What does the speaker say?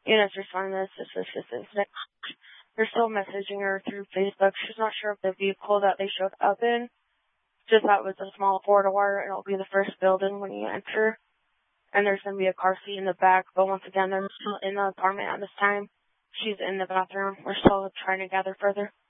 Units responding to this. They're still messaging her through Facebook. She's not sure if the vehicle that they showed up in, just that was a small four-door, and it'll be the first building when you enter. And there's going to be a car seat in the back, but once again, they're still in the apartment at this time. She's in the bathroom. We're still trying to gather further.